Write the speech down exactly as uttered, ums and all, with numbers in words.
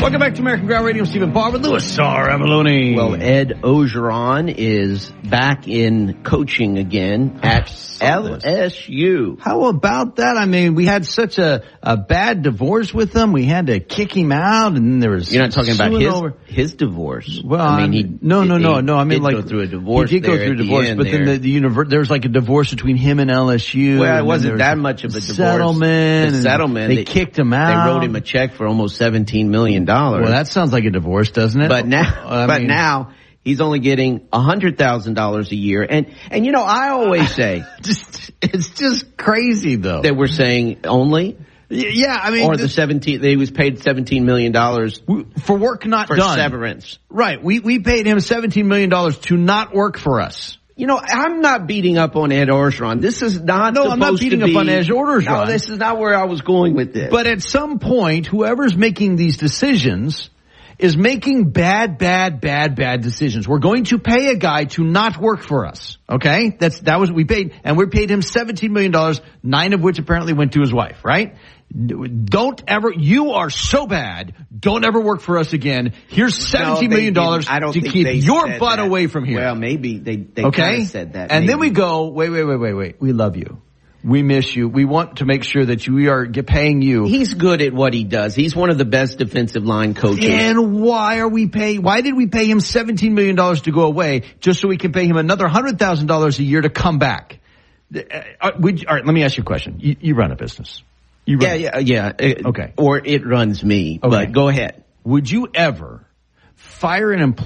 Welcome back to American Ground Radio. Stephen Barber, Louis R. Avalone. Well, Ed Ogeron is back in coaching again at L S U. How about that? I mean, we had such a, a bad divorce with him. We had to kick him out, and then there was. You're not talking about his over. his divorce. Well, I mean, he no, no, no, he no. I mean, did like go through a divorce. He did go through a divorce, the but then the, the univer- there was like a divorce between him and L S U. Well, it wasn't that much of a divorce. Settlement. The settlement. They, they kicked him out. They wrote him a check for almost seventeen million dollars. Well, that sounds like a divorce, doesn't it? But now, I but mean, now he's only getting a hundred thousand dollars a year, and and you know, I always say, just, it's just crazy though that we're saying only. Yeah, I mean, or the seventeen. They was paid seventeen million dollars for work not for done. Severance. Right. We we paid him seventeen million dollars to not work for us. You know, I'm not beating up on Ed Orgeron. This is not no, supposed I'm not beating to be, up on Ed Orgeron. No, this is not where I was going with this. But at some point, whoever's making these decisions is making bad, bad, bad, bad decisions. We're going to pay a guy to not work for us. Okay? That's, that was what we paid. And we paid him seventeen million dollars, nine of which apparently went to his wife, right? Don't ever, you are so bad, don't ever work for us again. Here's seventeen million dollars I don't to think keep they your said butt that. away from here. Well, maybe they, they okay? kind of said that. And maybe. then we go, wait, wait, wait, wait, wait. We love you. We miss you. We want to make sure that we are paying you. He's good at what he does. He's one of the best defensive line coaches. And why are we paying, why did we pay him seventeen million dollars to go away just so we can pay him another one hundred thousand dollars a year to come back? Uh, would, all right, let me ask you a question. You, you run a business. You run yeah, yeah, yeah. It, okay. Or it runs me. Okay. But go ahead. Would you ever fire an employee